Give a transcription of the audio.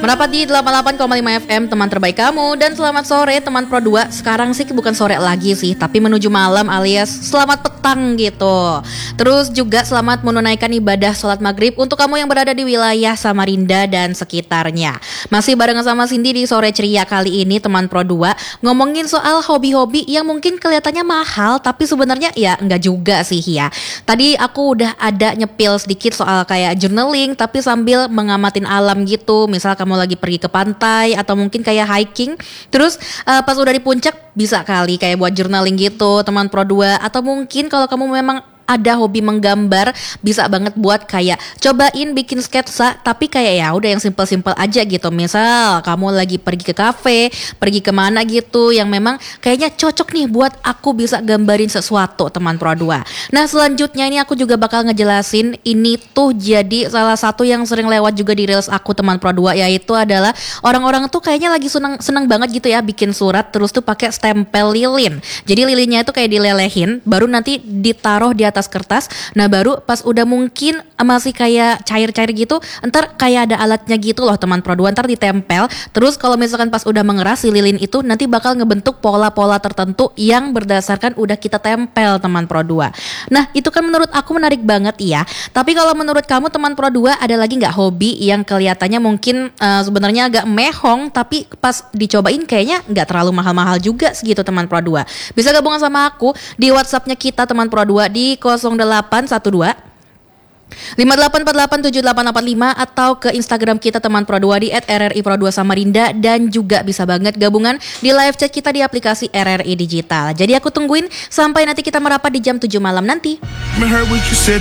Merapat di 88,5 FM, teman terbaik kamu. Dan selamat sore teman Pro 2. Sekarang sih bukan sore lagi sih, tapi menuju malam alias selamat petang gitu. Terus juga selamat menunaikan ibadah sholat maghrib untuk kamu yang berada di wilayah Samarinda dan sekitarnya. Masih barengan sama Cindy di sore ceria kali ini teman Pro 2, ngomongin soal hobi-hobi yang mungkin kelihatannya mahal, tapi sebenarnya ya enggak juga sih ya. Tadi aku udah ada nyepil sedikit soal kayak journaling tapi sambil mengamatin alam gitu. Misal kamu lagi pergi ke pantai atau mungkin kayak hiking, terus pas udah di puncak bisa kali kayak buat journaling gitu teman Pro 2. Atau mungkin kalau kamu memang ada hobi menggambar, bisa banget buat kayak cobain bikin sketsa, tapi kayak ya udah yang simple-simple aja gitu. Misal kamu lagi pergi ke kafe, pergi kemana gitu yang memang kayaknya cocok nih buat aku bisa gambarin sesuatu teman Pro 2. Nah selanjutnya ini aku juga bakal ngejelasin ini tuh jadi salah satu yang sering lewat juga di reels aku teman Pro 2, yaitu adalah orang-orang tuh kayaknya lagi seneng banget gitu ya bikin surat terus tuh pakai stempel lilin. Jadi lilinnya itu kayak dilelehin, baru nanti ditaruh di atas kertas. Nah baru pas udah mungkin masih kayak cair-cair gitu, ntar kayak ada alatnya gitu loh teman Pro 2, ntar ditempel. Terus kalau misalkan pas udah mengeras si lilin itu nanti bakal ngebentuk pola-pola tertentu yang berdasarkan udah kita tempel teman Pro 2. Nah itu kan menurut aku menarik banget ya. Tapi kalau menurut kamu teman Pro 2 ada lagi gak hobi yang kelihatannya mungkin sebenarnya agak mehong tapi pas dicobain kayaknya gak terlalu mahal-mahal juga segitu teman Pro 2? Bisa gabungan sama aku di WhatsAppnya kita teman Pro 2 di 0812 58487885 atau ke Instagram kita teman Pro 2 di @RRI_Pro2 Samarinda, dan juga bisa banget gabungan di live chat kita di aplikasi RRI Digital. Jadi aku tungguin sampai nanti kita merapat di jam 7 malam nanti.